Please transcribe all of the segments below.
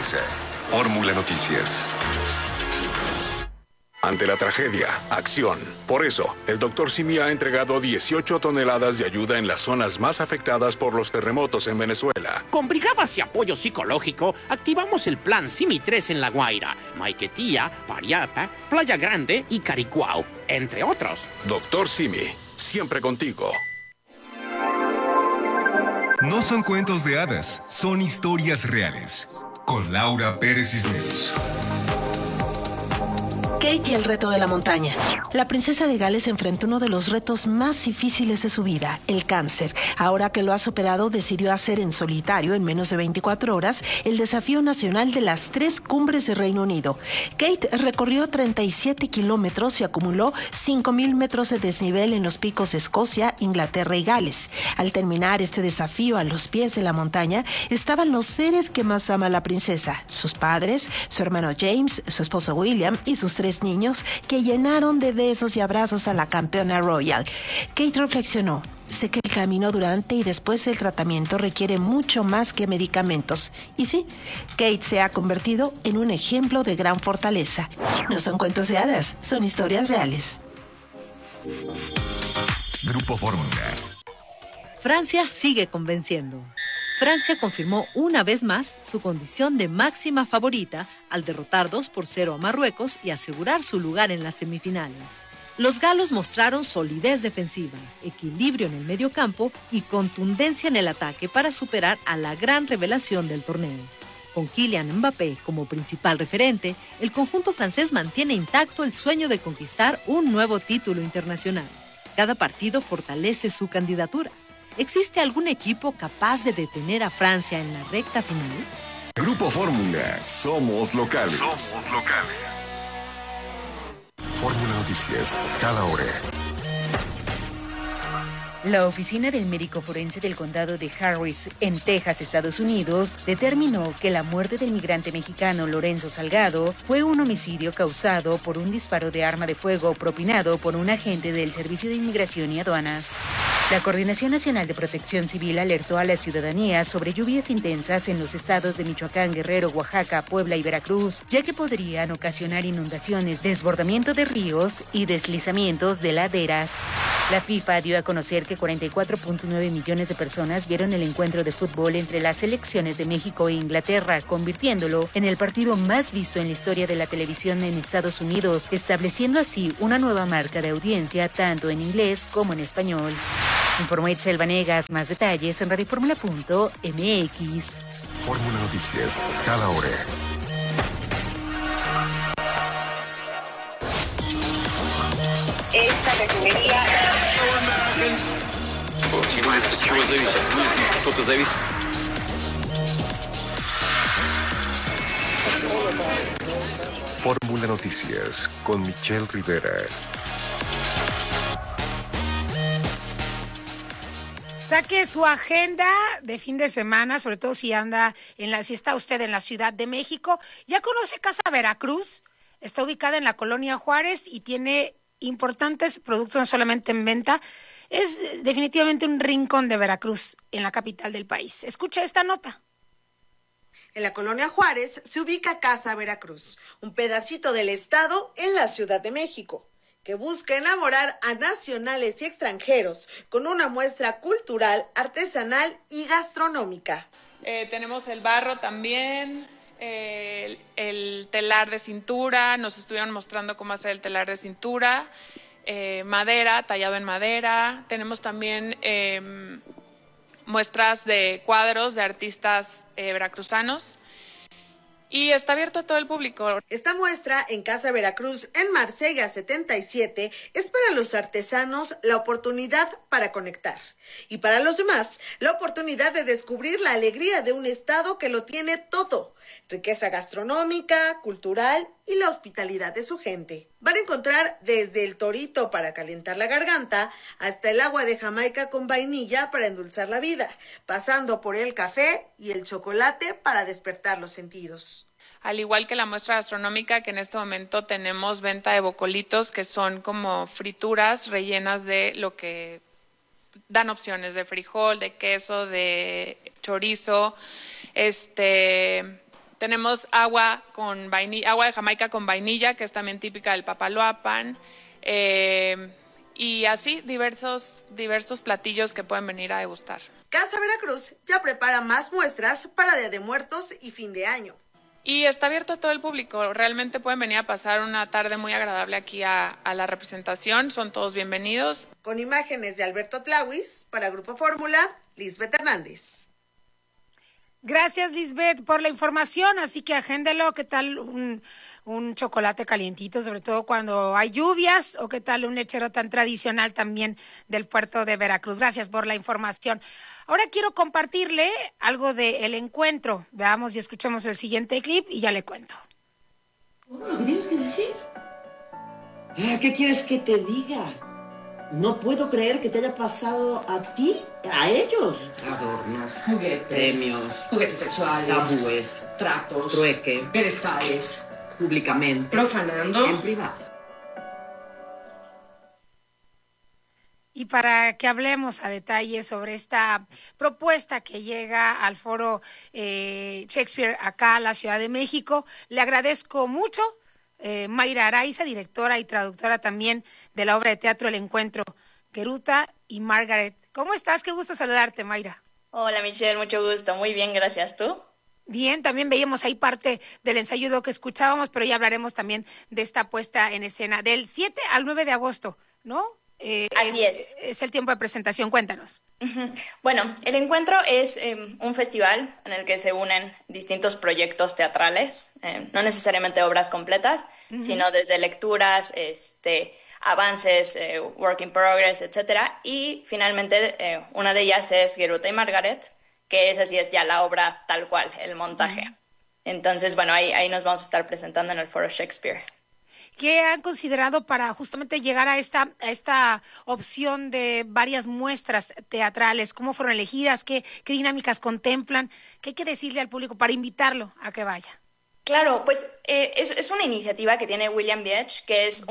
Televisa. Fórmula Noticias. Ante la tragedia, acción. Por eso, el Dr. Simi ha entregado 18 toneladas de ayuda en las zonas más afectadas por los terremotos en Venezuela. Con brigadas y apoyo psicológico, activamos el plan Simi 3 en La Guaira, Maiquetía, Pariapa, Playa Grande y Caricuao, entre otros. Dr. Simi, siempre contigo. No son cuentos de hadas, son historias reales. Con Laura Pérez Cisneros. Kate y el reto de la montaña. La princesa de Gales enfrentó uno de los retos más difíciles de su vida, el cáncer. Ahora que lo ha superado, decidió hacer en solitario, en menos de 24 horas, el desafío nacional de las 3 cumbres de Reino Unido. Kate recorrió 37 kilómetros y acumuló 5,000 metros de desnivel en los picos de Escocia, Inglaterra y Gales. Al terminar este desafío a los pies de la montaña, estaban los seres que más ama la princesa, sus padres, su hermano James, su esposo William y sus 3 niños que llenaron de besos y abrazos a la campeona royal. Kate reflexionó: sé que el camino durante y después del tratamiento requiere mucho más que medicamentos. Y sí, Kate se ha convertido en un ejemplo de gran fortaleza. No son cuentos de hadas, son historias reales. Grupo Fórmula. Francia sigue convenciendo. Francia confirmó una vez más su condición de máxima favorita al derrotar 2-0 a Marruecos y asegurar su lugar en las semifinales. Los galos mostraron solidez defensiva, equilibrio en el mediocampo y contundencia en el ataque para superar a la gran revelación del torneo. Con Kylian Mbappé como principal referente, el conjunto francés mantiene intacto el sueño de conquistar un nuevo título internacional. Cada partido fortalece su candidatura. ¿Existe algún equipo capaz de detener a Francia en la recta final? Grupo Fórmula. Somos locales. Somos locales. Fórmula Noticias. Cada hora. La oficina del médico forense del condado de Harris, en Texas, Estados Unidos, determinó que la muerte del migrante mexicano Lorenzo Salgado fue un homicidio causado por un disparo de arma de fuego propinado por un agente del Servicio de Inmigración y Aduanas. La Coordinación Nacional de Protección Civil alertó a la ciudadanía sobre lluvias intensas en los estados de Michoacán, Guerrero, Oaxaca, Puebla y Veracruz, ya que podrían ocasionar inundaciones, desbordamiento de ríos y deslizamientos de laderas. La FIFA dio a conocer que 44.9 millones de personas vieron el encuentro de fútbol entre las selecciones de México e Inglaterra, convirtiéndolo en el partido más visto en la historia de la televisión en Estados Unidos, estableciendo así una nueva marca de audiencia tanto en inglés como en español. Informó Itzel Vanegas. Más detalles en radioformula.mx. Fórmula Noticias. Cada hora. Esta refinería. Fórmula Noticias con Michelle Rivera. Saque su agenda de fin de semana, sobre todo si está usted en la Ciudad de México. ¿Ya conoce Casa Veracruz? Está ubicada en la Colonia Juárez y tiene importantes productos no solamente en venta. Es definitivamente un rincón de Veracruz en la capital del país. Escucha esta nota. En la Colonia Juárez se ubica Casa Veracruz, un pedacito del estado en la Ciudad de México, que busca enamorar a nacionales y extranjeros con una muestra cultural, artesanal y gastronómica. Tenemos el barro también, el telar de cintura, nos estuvieron mostrando cómo hacer el telar de cintura, madera, tallado en madera. Tenemos también muestras de cuadros de artistas veracruzanos. Y está abierto a todo el público. Esta muestra en Casa Veracruz, en Marsella 77, es para los artesanos la oportunidad para conectar. Y para los demás, la oportunidad de descubrir la alegría de un estado que lo tiene todo. Riqueza gastronómica, cultural y la hospitalidad de su gente. Van a encontrar desde el torito para calentar la garganta hasta el agua de Jamaica con vainilla para endulzar la vida, pasando por el café y el chocolate para despertar los sentidos. Al igual que la muestra gastronómica, que en este momento tenemos venta de bocolitos, que son como frituras rellenas de lo que dan opciones de frijol, de queso, de chorizo, tenemos agua agua de Jamaica con vainilla, que es también típica del Papaloapan, y así diversos platillos que pueden venir a degustar. Casa Veracruz ya prepara más muestras para Día de Muertos y fin de año. Y está abierto a todo el público. Realmente pueden venir a pasar una tarde muy agradable aquí a la representación. Son todos bienvenidos. Con imágenes de Alberto Tlawis, para Grupo Fórmula, Lisbeth Hernández. Gracias, Lisbeth, por la información. Así que agéndelo. ¿Qué tal un chocolate calientito, sobre todo cuando hay lluvias? ¿O qué tal un lechero tan tradicional también del puerto de Veracruz? Gracias por la información. Ahora quiero compartirle algo del encuentro. Veamos y escuchemos el siguiente clip y ya le cuento. ¿Qué tienes que decir? ¿Qué quieres que te diga? No puedo creer que te haya pasado a ti, a ellos. Adornos, juguetes, premios, juguetes sexuales, tabúes, tratos, trueque, pedestales, públicamente, profanando, en privado. Y para que hablemos a detalle sobre esta propuesta que llega al Foro Shakespeare acá a la Ciudad de México, le agradezco mucho Mayra Araiza, directora y traductora también de la obra de teatro El Encuentro, Geruta y Margaret. ¿Cómo estás? Qué gusto saludarte, Mayra. Hola, Michelle, mucho gusto. Muy bien, gracias. ¿Tú? Bien, también veíamos ahí parte del ensayo que escuchábamos, pero ya hablaremos también de esta puesta en escena del 7 al 9 de agosto, ¿no? Así es. Es el tiempo de presentación, cuéntanos. Bueno, El Encuentro es un festival en el que se unen distintos proyectos teatrales, no necesariamente obras completas, sino desde lecturas, avances, work in progress, etcétera. Y finalmente una de ellas es Geruta y Margaret, que esa sí es ya la obra tal cual, el montaje. Entonces, bueno, ahí nos vamos a estar presentando en el Foro Shakespeare. ¿Qué han considerado para justamente llegar a esta opción de varias muestras teatrales? ¿Cómo fueron elegidas? ¿Qué dinámicas contemplan? ¿Qué hay que decirle al público para invitarlo a que vaya? Claro, pues es una iniciativa que tiene William Biech, que es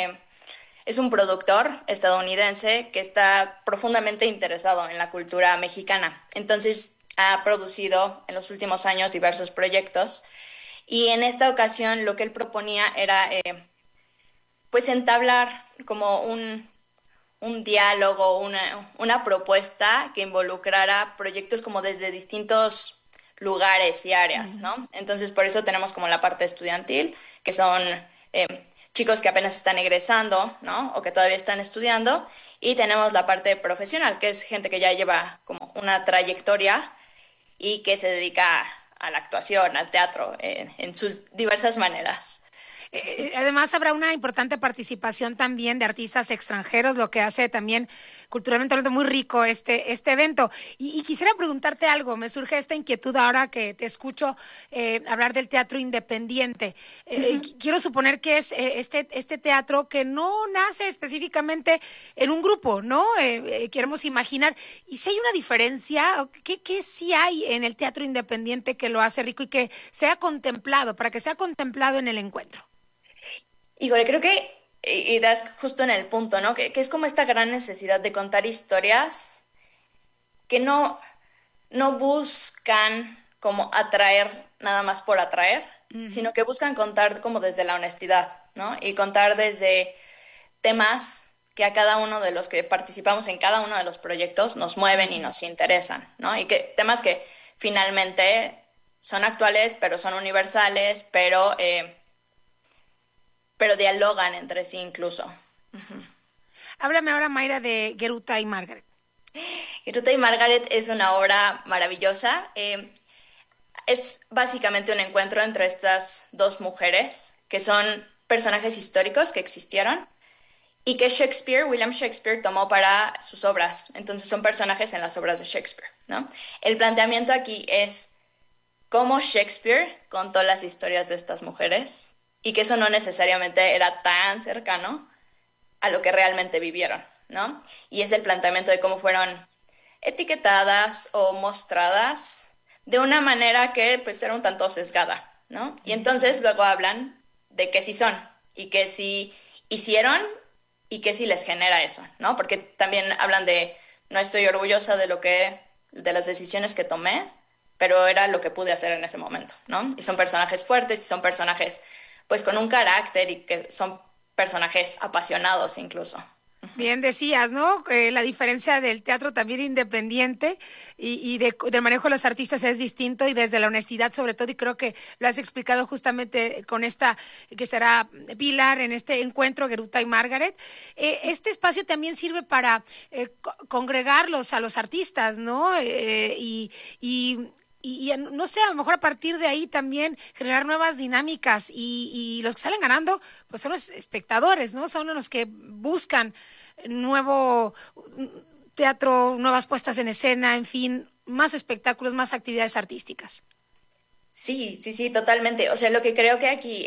un productor estadounidense que está profundamente interesado en la cultura mexicana. Entonces ha producido en los últimos años diversos proyectos y en esta ocasión lo que él proponía era pues entablar como un diálogo, una propuesta que involucrara proyectos como desde distintos lugares y áreas, ¿no? Entonces por eso tenemos como la parte estudiantil, que son chicos que apenas están egresando, ¿no? O que todavía están estudiando, y tenemos la parte profesional, que es gente que ya lleva como una trayectoria y que se dedica a la actuación, al teatro, en sus diversas maneras. Además habrá una importante participación también de artistas extranjeros, lo que hace también culturalmente hablando muy rico este evento. Y quisiera preguntarte algo, me surge esta inquietud ahora que te escucho hablar del teatro independiente. Quiero suponer que es este teatro que no nace específicamente en un grupo, ¿no? Queremos imaginar. ¿Y si hay una diferencia? ¿Qué sí hay en el teatro independiente que lo hace rico y que sea contemplado, para que sea contemplado en el encuentro? Híjole, creo que, y das justo en el punto, ¿no? Que es como esta gran necesidad de contar historias que no buscan como atraer nada más por atraer, sino que buscan contar como desde la honestidad, ¿no? Y contar desde temas que a cada uno de los que participamos en cada uno de los proyectos nos mueven y nos interesan, ¿no? Y que temas que finalmente son actuales, pero son universales, pero dialogan entre sí incluso. Háblame ahora, Mayra, de Geruta y Margaret. Geruta y Margaret es una obra maravillosa. Es básicamente un encuentro entre estas dos mujeres, que son personajes históricos que existieron y que William Shakespeare, tomó para sus obras. Entonces son personajes en las obras de Shakespeare, ¿no? El planteamiento aquí es cómo Shakespeare contó las historias de estas mujeres y que eso no necesariamente era tan cercano a lo que realmente vivieron, ¿no? Y es el planteamiento de cómo fueron etiquetadas o mostradas de una manera que pues era un tanto sesgada, ¿no? Y entonces luego hablan de qué sí son y qué sí hicieron y qué sí les genera eso, ¿no? Porque también hablan de no estoy orgullosa de las decisiones que tomé, pero era lo que pude hacer en ese momento, ¿no? Y son personajes fuertes y son personajes pues con un carácter y que son personajes apasionados incluso. Bien decías, ¿no? La diferencia del teatro también independiente y del manejo de los artistas es distinto y desde la honestidad sobre todo, y creo que lo has explicado justamente con esta que será Pilar en este encuentro, Geruta y Margaret. Este espacio también sirve para congregarlos a los artistas, ¿no? Y no sé, a lo mejor a partir de ahí también generar nuevas dinámicas y los que salen ganando pues son los espectadores, ¿no? Son los que buscan nuevo teatro, nuevas puestas en escena, en fin, más espectáculos, más actividades artísticas. Sí, totalmente. O sea, lo que creo que aquí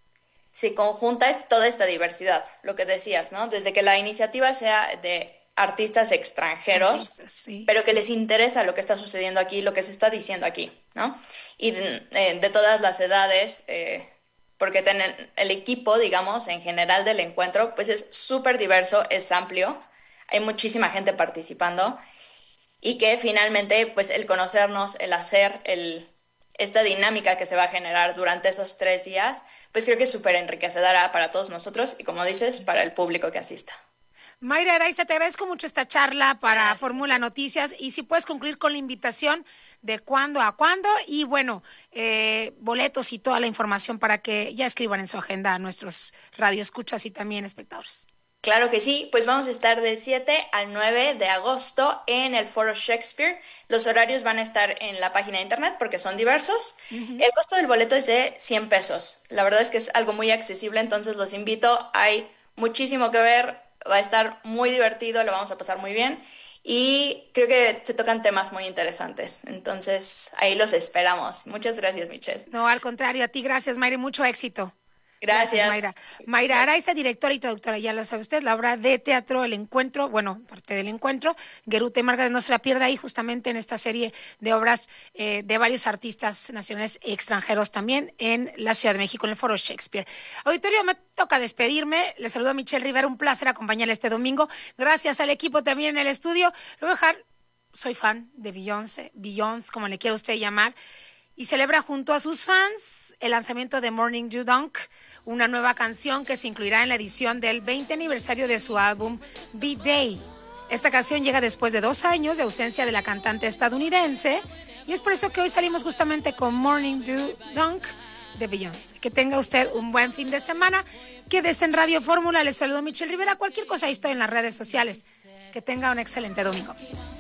se conjunta es toda esta diversidad, lo que decías, ¿no? Desde que la iniciativa sea de artistas extranjeros, sí, pero que les interesa lo que está sucediendo aquí, lo que se está diciendo aquí, ¿no? Y de todas las edades, porque el equipo, digamos, en general del encuentro, pues es súper diverso, es amplio, hay muchísima gente participando y que finalmente, pues el conocernos, el hacer, esta dinámica que se va a generar durante esos 3 días, pues creo que es súper enriquecedora para todos nosotros y, como dices, para el público que asista. Mayra Araiza, te agradezco mucho esta charla para Fórmula Noticias y si puedes concluir con la invitación de cuándo a cuándo y bueno, boletos y toda la información para que ya escriban en su agenda a nuestros radioescuchas y también espectadores. Claro que sí, pues vamos a estar del 7 al 9 de agosto en el Foro Shakespeare. Los horarios van a estar en la página de internet porque son diversos. Uh-huh. El costo del boleto es de 100 pesos. La verdad es que es algo muy accesible, entonces los invito. Hay muchísimo que ver. Va a estar muy divertido, lo vamos a pasar muy bien y creo que se tocan temas muy interesantes. Entonces, ahí los esperamos. Muchas gracias, Michelle. No, al contrario, a ti gracias, Mayra, y mucho éxito. Gracias, Mayra. Mayra Araiza, directora y traductora, ya lo sabe usted, la obra de teatro El Encuentro, bueno, parte del Encuentro, Geruta y Margaret, no se la pierda ahí justamente en esta serie de obras de varios artistas nacionales y extranjeros también en la Ciudad de México, en el Foro Shakespeare. Auditorio, me toca despedirme, les saludo a Michelle Rivera, un placer acompañarle este domingo, gracias al equipo también en el estudio, lo voy a dejar, soy fan de Beyoncé, como le quiera usted llamar, y celebra junto a sus fans el lanzamiento de Morning Dew Dunk, una nueva canción que se incluirá en la edición del 20 aniversario de su álbum Beat Day. Esta canción llega después de 2 años de ausencia de la cantante estadounidense y es por eso que hoy salimos justamente con Morning Dew Dunk de Beyoncé. Que tenga usted un buen fin de semana. Quédese en Radio Fórmula. Les saludo Michelle Rivera. Cualquier cosa ahí estoy en las redes sociales. Que tenga un excelente domingo.